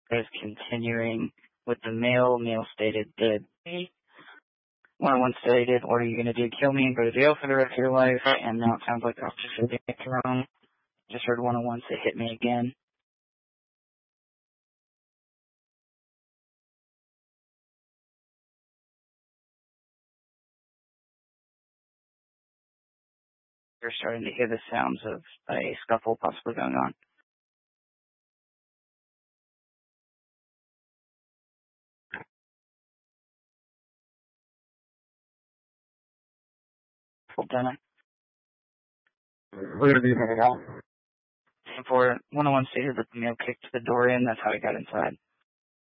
is continuing with the male. Male stated dead. 101 stated, what are you going to do? Kill me and go to jail for the rest of your life? And now it sounds like the officer said it's wrong. Just heard 101 say hit me again. You're starting to hear the sounds of a scuffle possibly going on. Lieutenant. Where do you headed out? For 101 stated that the male kicked the door in, that's how he got inside.